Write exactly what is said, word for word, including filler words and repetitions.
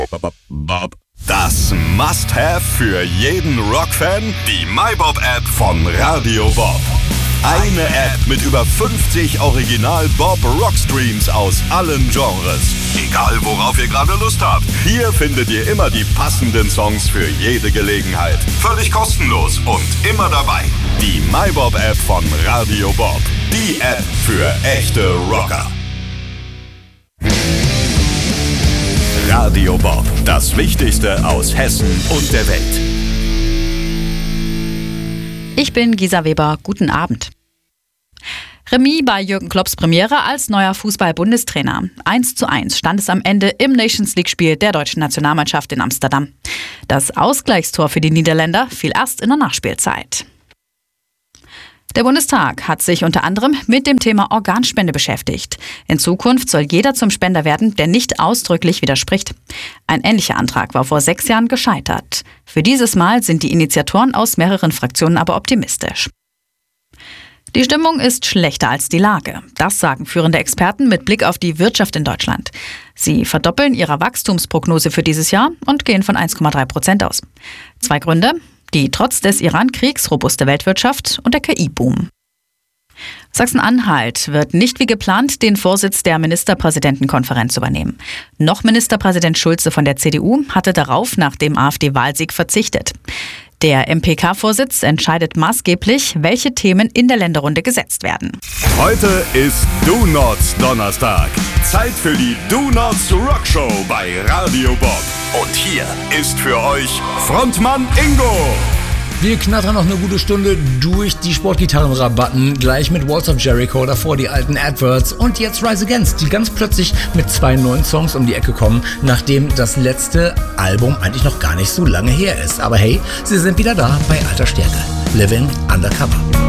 Das Must-Have für jeden Rockfan, die MyBob-App von Radio Bob. Eine App mit über fünfzig Original-Bob-Rock-Streams aus allen Genres. Egal, worauf ihr gerade Lust habt. Hier findet ihr immer die passenden Songs für jede Gelegenheit. Völlig kostenlos und immer dabei. Die MyBob-App von Radio Bob. Die App für echte Rocker. Radio Bob. Das Wichtigste aus Hessen und der Welt. Ich bin Gisa Weber. Guten Abend. Remis bei Jürgen Klopps Premiere als neuer Fußball-Bundestrainer. eins zu eins stand es am Ende im Nations-League-Spiel der deutschen Nationalmannschaft in Amsterdam. Das Ausgleichstor für die Niederländer fiel erst in der Nachspielzeit. Der Bundestag hat sich unter anderem mit dem Thema Organspende beschäftigt. In Zukunft soll jeder zum Spender werden, der nicht ausdrücklich widerspricht. Ein ähnlicher Antrag war vor sechs Jahren gescheitert. Für dieses Mal sind die Initiatoren aus mehreren Fraktionen aber optimistisch. Die Stimmung ist schlechter als die Lage. Das sagen führende Experten mit Blick auf die Wirtschaft in Deutschland. Sie verdoppeln ihre Wachstumsprognose für dieses Jahr und gehen von eins Komma drei Prozent aus. Zwei Gründe: die trotz des Iran-Kriegs robuste Weltwirtschaft und der K I-Boom. Sachsen-Anhalt wird nicht wie geplant den Vorsitz der Ministerpräsidentenkonferenz übernehmen. Noch Ministerpräsident Schulze von der C D U hatte darauf nach dem AfD-Wahlsieg verzichtet. Der M P K-Vorsitz entscheidet maßgeblich, welche Themen in der Länderrunde gesetzt werden. Heute ist Do Nots Donnerstag. Zeit für die Do Nots Rockshow bei Radio Bob. Und hier ist für euch Frontmann Ingo. Wir knattern noch eine gute Stunde durch die Sportgitarrenrabatten, gleich mit Walls of Jericho, davor die alten Adverts und jetzt Rise Against, die ganz plötzlich mit zwei neuen Songs um die Ecke kommen, nachdem das letzte Album eigentlich noch gar nicht so lange her ist. Aber hey, sie sind wieder da bei alter Stärke. Living Undercover.